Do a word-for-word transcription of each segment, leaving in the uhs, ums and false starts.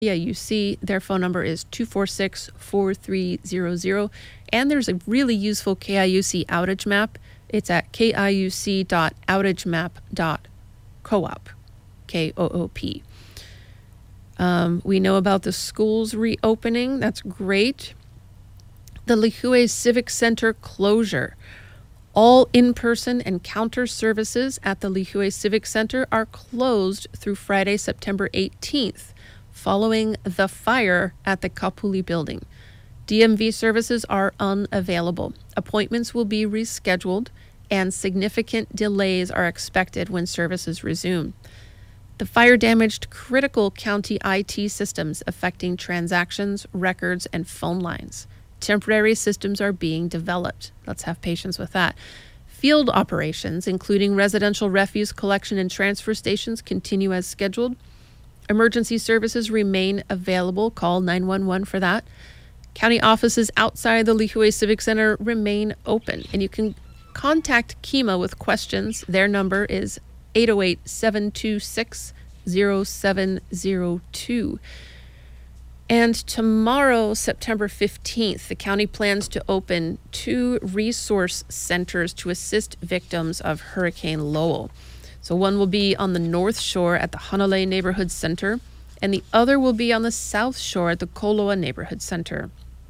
Yeah, you see their phone number is two four six, four three zero zero. And there's a really useful K I U C outage map. It's at K I U C dot outage map dot coop, K O O P. Um, we know about the schools reopening. That's great. The Lihue Civic Center closure. All in-person and counter services at the Lihue Civic Center are closed through Friday, September eighteenth, following the fire at the Kapuli building. D M V services are unavailable. Appointments will be rescheduled, and significant delays are expected when services resume. The fire damaged critical county I T systems affecting transactions, records, and phone lines. Temporary systems are being developed. Let's have patience with that. Field operations, including residential refuse collection and transfer stations, continue as scheduled. Emergency services remain available. Call nine one one for that. County offices outside the Lihue Civic Center remain open, and you can contact KEMA with questions. Their number is eight oh eight, seven two six, oh seven oh two. And tomorrow, September fifteenth, the county plans to open two resource centers to assist victims of Hurricane Lowell. So one will be on the North Shore at the Hanalei Neighborhood Center, and the other will be on the South Shore at the Koloa Neighborhood Center.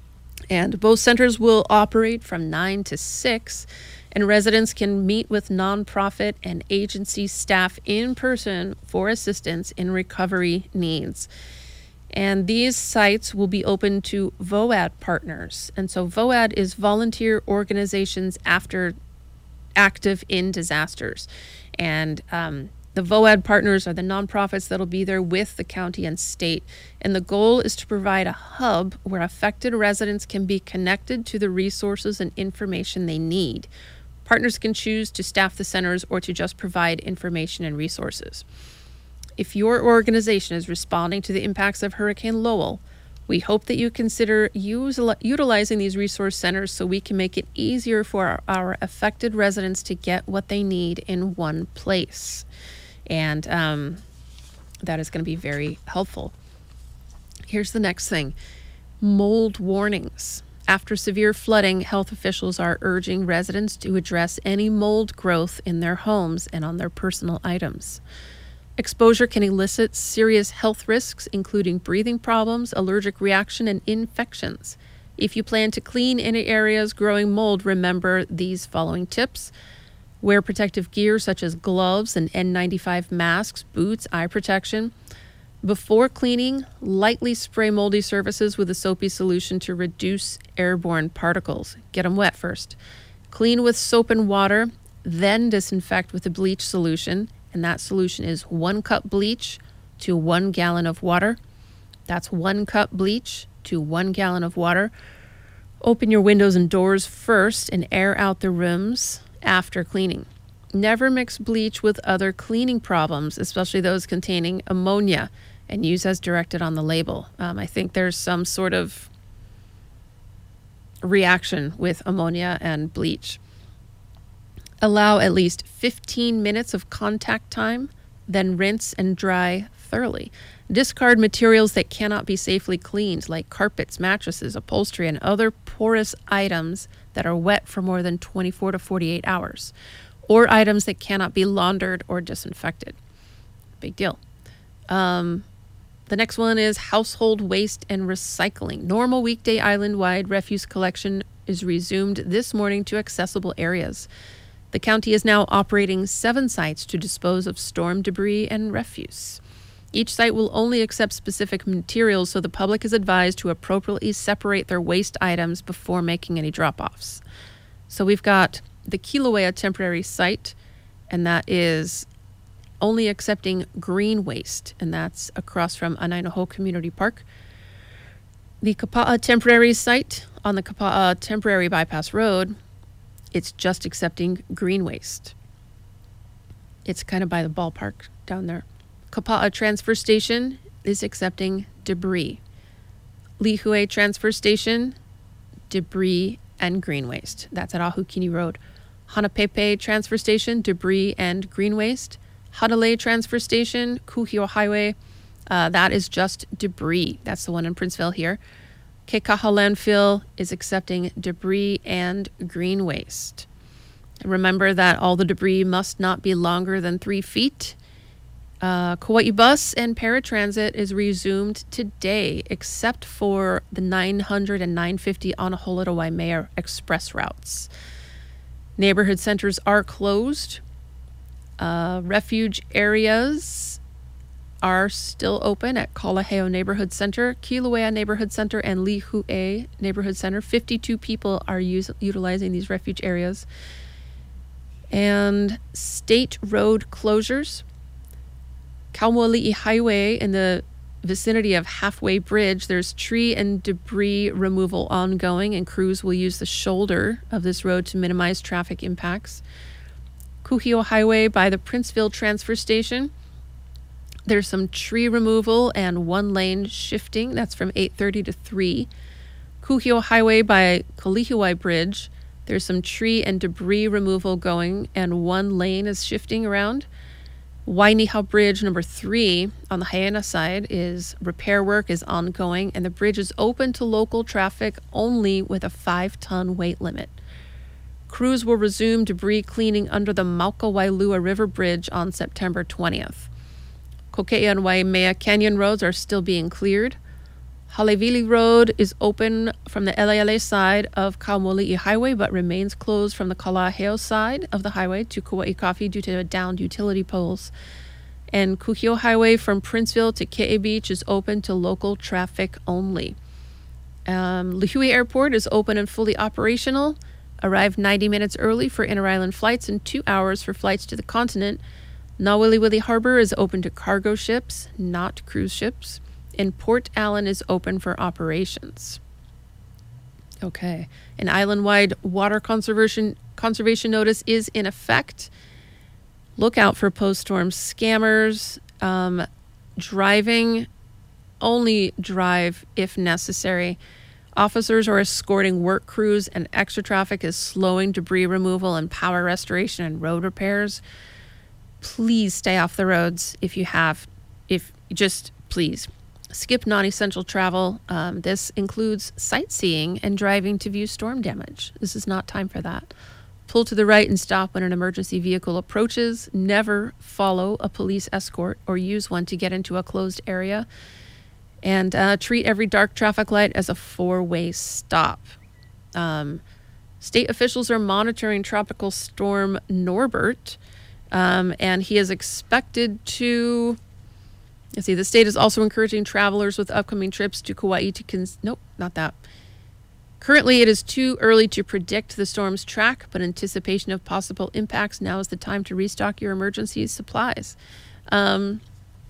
And both centers will operate from nine to six, and residents can meet with nonprofit and agency staff in person for assistance in recovery needs. And these sites will be open to V O A D partners. And so V O A D is Volunteer Organizations After Active in Disasters. And um, the V O A D partners are the nonprofits that'll be there with the county and state. And the goal is to provide a hub where affected residents can be connected to the resources and information they need. Partners can choose to staff the centers or to just provide information and resources. If your organization is responding to the impacts of Hurricane Lowell, we hope that you consider use, utilizing these resource centers so we can make it easier for our, our affected residents to get what they need in one place. And um, that is going to be very helpful. Here's the next thing. Mold warnings. After severe flooding, health officials are urging residents to address any mold growth in their homes and on their personal items. Exposure can elicit serious health risks, including breathing problems, allergic reaction, and infections. If you plan to clean any areas growing mold, remember these following tips. Wear protective gear such as gloves and N ninety-five masks, boots, eye protection. Before cleaning, lightly spray moldy surfaces with a soapy solution to reduce airborne particles. Get them wet first. Clean with soap and water, then disinfect with a bleach solution. And that solution is one cup bleach to one gallon of water. That's one cup bleach to one gallon of water. Open your windows and doors first and air out the rooms after cleaning. Never mix bleach with other cleaning problems, especially those containing ammonia, and use as directed on the label. Um, I think there's some sort of reaction with ammonia and bleach. Allow at least fifteen minutes of contact time, then rinse and dry thoroughly. Discard materials that cannot be safely cleaned, like carpets, mattresses, upholstery, and other porous items that are wet for more than twenty-four to forty-eight hours, or items that cannot be laundered or disinfected. Big deal. Um, the next one is household waste and recycling. Normal weekday island-wide refuse collection is resumed this morning to accessible areas. The county is now operating seven sites to dispose of storm debris and refuse. Each site will only accept specific materials, so the public is advised to appropriately separate their waste items before making any drop-offs. So we've got the Kilauea temporary site, and that is only accepting green waste, and that's across from Anainaho Community Park. The Kapa'a temporary site on the Kapa'a temporary bypass road, it's just accepting green waste. It's kind of by the ballpark down there. Kapa'a transfer station is accepting debris. Lihue transfer station, debris and green waste. That's at Ahukini Road. Hanapepe transfer station, debris and green waste. Hanalei transfer station, Kuhio Highway, Uh, that is just debris. That's the one in Princeville here. Kekaha landfill is accepting debris and green waste. Remember that all the debris must not be longer than three feet. Uh, Kauai Bus and Paratransit is resumed today, except for the nine hundred and nine fifty Anahola to Waimea express routes. Neighborhood centers are closed. Uh, refuge areas are still open at Kalaheo Neighborhood Center, Kilauea Neighborhood Center, and Lihue Neighborhood Center. fifty-two people are use, utilizing these refuge areas. And state road closures. Kaumoali'i Highway in the vicinity of Halfway Bridge, there's tree and debris removal ongoing, and crews will use the shoulder of this road to minimize traffic impacts. Kuhio Highway by the Princeville Transfer Station, there's some tree removal and one lane shifting. That's from eight thirty to three. Kuhio Highway by Kalihiwai Bridge, there's some tree and debris removal going, and one lane is shifting around. Wainiha Bridge number three on the Haena side is repair work is ongoing, and the bridge is open to local traffic only with a five ton weight limit. Crews will resume debris cleaning under the Mauka Wailua River Bridge on September twentieth. Kokea and Waimea Canyon roads are still being cleared. Halevili Road is open from the L A L A side of Kaumoali'i Highway, but remains closed from the Kalaheo side of the highway to Kauai Coffee due to downed utility poles. And Kuhio Highway from Princeville to Ke'e Beach is open to local traffic only. Um, Lihue Airport is open and fully operational. Arrived ninety minutes early for inter-island flights and two hours for flights to the continent. Nawiliwili Harbor is open to cargo ships, not cruise ships. And Port Allen is open for operations. Okay. An island-wide water conservation conservation notice is in effect. Look out for post-storm scammers. Um, driving, only drive if necessary. Officers are escorting work crews, and extra traffic is slowing debris removal and power restoration and road repairs. Please stay off the roads if you have, if just please. Skip non-essential travel. Um, this includes sightseeing and driving to view storm damage. This is not time for that. Pull to the right and stop when an emergency vehicle approaches. Never follow a police escort or use one to get into a closed area. And uh, treat every dark traffic light as a four-way stop. Um, state officials are monitoring Tropical Storm Norbert, um, and he is expected to... Let's see, the state is also encouraging travelers with upcoming trips to Kauai to cons- nope, not that. Currently, it is too early to predict the storm's track, but anticipation of possible impacts, now is the time to restock your emergency supplies. Um,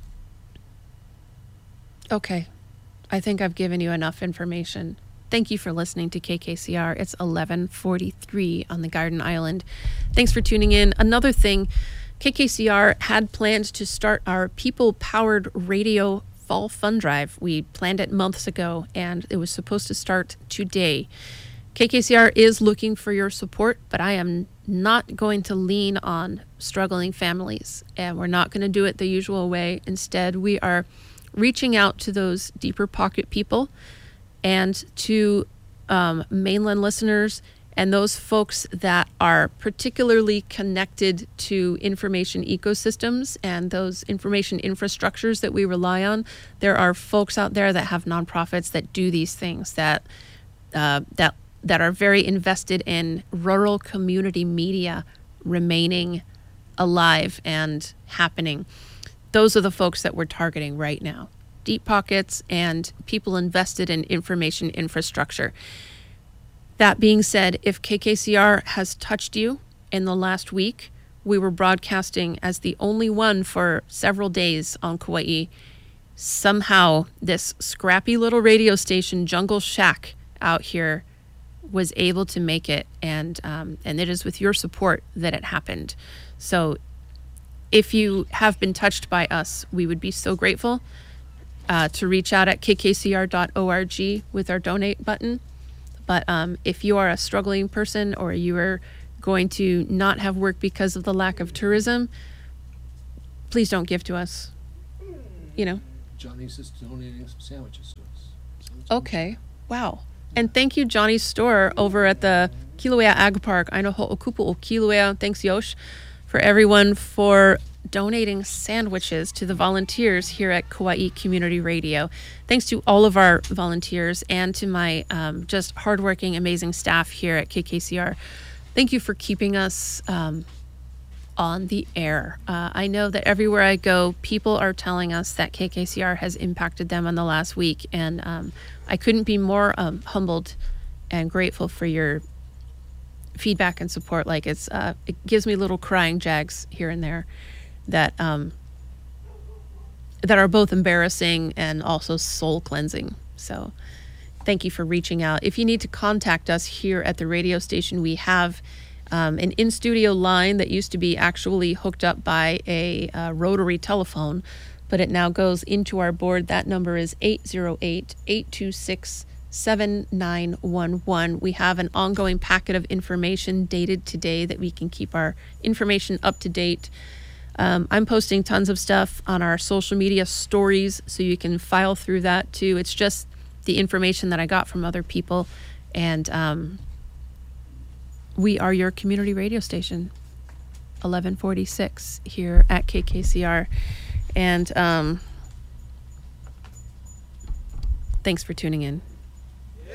okay, I think I've given you enough information. Thank you for listening to K K C R. It's eleven forty-three on the Garden Island. Thanks for tuning in. Another thing, K K C R had planned to start our people-powered radio fall fund drive. We planned it months ago, and it was supposed to start today. K K C R is looking for your support, but I am not going to lean on struggling families, and we're not going to do it the usual way. Instead, we are reaching out to those deeper pocket people and to um, mainland listeners and those folks that are particularly connected to information ecosystems and those information infrastructures that we rely on. There are folks out there that have nonprofits that do these things, that uh, that that are very invested in rural community media remaining alive and happening. Those are the folks that we're targeting right now. Deep pockets and people invested in information infrastructure. That being said, if K K C R has touched you in the last week, we were broadcasting as the only one for several days on Kauai. Somehow, this scrappy little radio station, Jungle Shack, out here was able to make it, and um, and it is with your support that it happened. So if you have been touched by us, we would be so grateful uh, to reach out at k k c r dot org with our donate button. But um, if you are a struggling person, or you are going to not have work because of the lack of tourism, please don't give to us. You know, Johnny's is donating some sandwiches to us. So it's Okay. Wow. And thank you, Johnny's store over at the Kilauea Ag Park. I know Ho'okupu o Kilauea. Thanks, Yosh, for everyone for donating sandwiches to the volunteers here at Kauai Community Radio. Thanks to all of our volunteers and to my um, just hardworking, amazing staff here at K K C R. Thank you for keeping us um, on the air. Uh, I know that everywhere I go, people are telling us that K K C R has impacted them in the last week, and um, I couldn't be more um, humbled and grateful for your feedback and support. Like it's, uh, it gives me little crying jags here and there that um, that are both embarrassing and also soul cleansing. So thank you for reaching out. If you need to contact us here at the radio station, we have um, an in-studio line that used to be actually hooked up by a uh, rotary telephone, but it now goes into our board. That number is eight zero eight, eight two six, seven nine one one. We have an ongoing packet of information dated today that we can keep our information up to date. Um, I'm posting tons of stuff on our social media stories, so you can file through that too. It's just the information that I got from other people, and um, we are your community radio station, eleven forty-six here at K K C R, and um, thanks for tuning in.